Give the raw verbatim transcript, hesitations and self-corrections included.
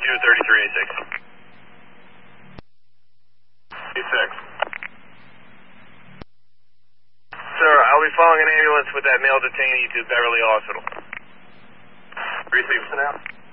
two thirty-three A six. A six. Sir, I'll be following an ambulance with that male detainee to Beverly Hospital. Three six now.